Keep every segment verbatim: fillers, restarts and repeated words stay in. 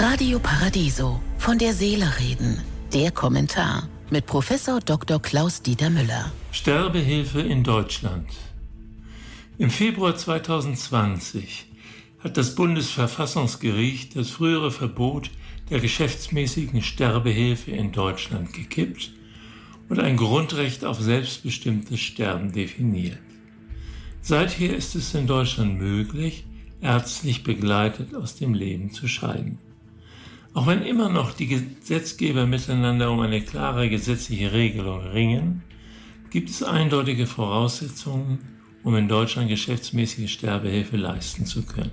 Radio Paradiso, von der Seele reden. Der Kommentar mit Professor Doktor Klaus-Dieter Müller. Sterbehilfe in Deutschland. Im Februar zweitausendzwanzig hat das Bundesverfassungsgericht das frühere Verbot der geschäftsmäßigen Sterbehilfe in Deutschland gekippt und ein Grundrecht auf selbstbestimmtes Sterben definiert. Seither ist es in Deutschland möglich, ärztlich begleitet aus dem Leben zu scheiden. Auch wenn immer noch die Gesetzgeber miteinander um eine klare gesetzliche Regelung ringen, gibt es eindeutige Voraussetzungen, um in Deutschland geschäftsmäßige Sterbehilfe leisten zu können.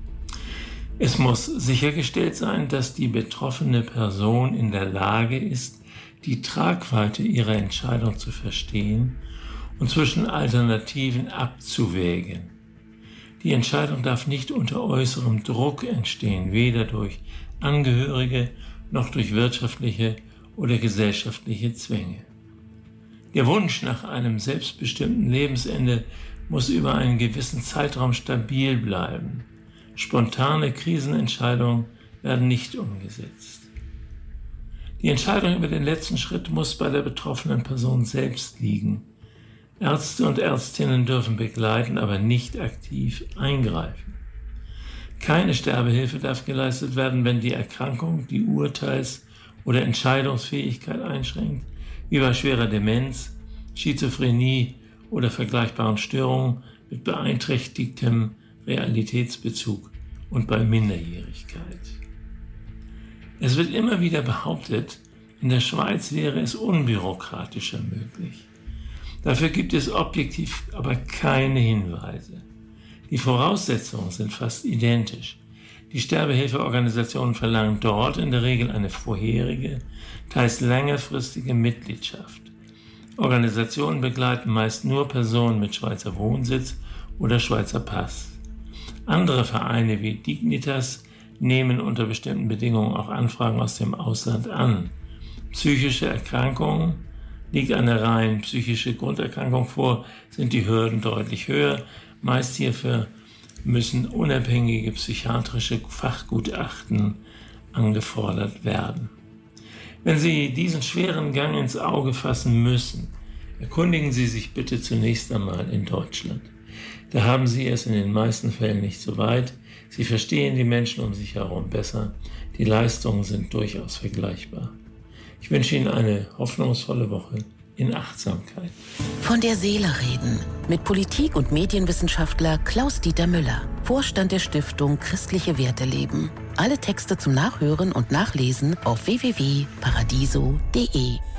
Es muss sichergestellt sein, dass die betroffene Person in der Lage ist, die Tragweite ihrer Entscheidung zu verstehen und zwischen Alternativen abzuwägen. Die Entscheidung darf nicht unter äußerem Druck entstehen, weder durch Angehörige noch durch wirtschaftliche oder gesellschaftliche Zwänge. Der Wunsch nach einem selbstbestimmten Lebensende muss über einen gewissen Zeitraum stabil bleiben. Spontane Krisenentscheidungen werden nicht umgesetzt. Die Entscheidung über den letzten Schritt muss bei der betroffenen Person selbst liegen. Ärzte und Ärztinnen dürfen begleiten, aber nicht aktiv eingreifen. Keine Sterbehilfe darf geleistet werden, wenn die Erkrankung die Urteils- oder Entscheidungsfähigkeit einschränkt, wie bei schwerer Demenz, Schizophrenie oder vergleichbaren Störungen mit beeinträchtigtem Realitätsbezug und bei Minderjährigkeit. Es wird immer wieder behauptet, in der Schweiz wäre es unbürokratischer möglich. Dafür gibt es objektiv aber keine Hinweise. Die Voraussetzungen sind fast identisch. Die Sterbehilfeorganisationen verlangen dort in der Regel eine vorherige, teils längerfristige Mitgliedschaft. Organisationen begleiten meist nur Personen mit Schweizer Wohnsitz oder Schweizer Pass. Andere Vereine wie Dignitas nehmen unter bestimmten Bedingungen auch Anfragen aus dem Ausland an. Psychische Erkrankungen, liegt eine rein psychische Grunderkrankung vor, sind die Hürden deutlich höher. Meist hierfür müssen unabhängige psychiatrische Fachgutachten angefordert werden. Wenn Sie diesen schweren Gang ins Auge fassen müssen, erkundigen Sie sich bitte zunächst einmal in Deutschland. Da haben Sie es in den meisten Fällen nicht so weit. Sie verstehen die Menschen um sich herum besser. Die Leistungen sind durchaus vergleichbar. Ich wünsche Ihnen eine hoffnungsvolle Woche in Achtsamkeit. Von der Seele reden mit Politik- und Medienwissenschaftler Klaus-Dieter Müller, Vorstand der Stiftung Christliche Werte leben. Alle Texte zum Nachhören und Nachlesen auf w w w punkt paradiso punkt d e.